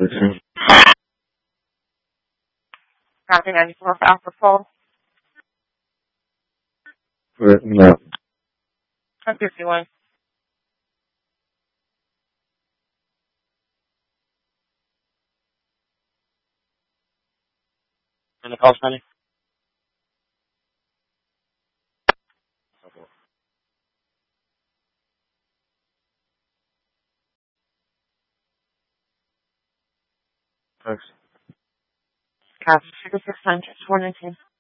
Copy 94 for Alpha Pole. No. 1051. And the call signing? Thanks. Copy 6600 419.